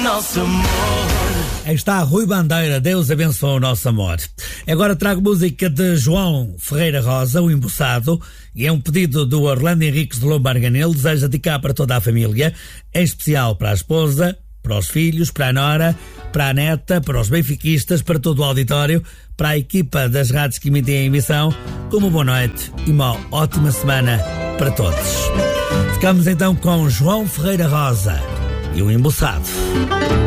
nosso amor. Aí está Rui Bandeira, Deus abençoe o nosso amor. Agora trago música de João Ferreira Rosa, o Embuçado, e é um pedido do Orlando Henriques de Lombarganil. Deseja dedicar para toda a família, em especial para a esposa, para os filhos, para a nora, para a neta, para os benfiquistas, para todo o auditório, para a equipa das rádios que emitem a emissão. Como boa noite e uma ótima semana para todos. Ficamos então com João Ferreira Rosa e o Embuçado.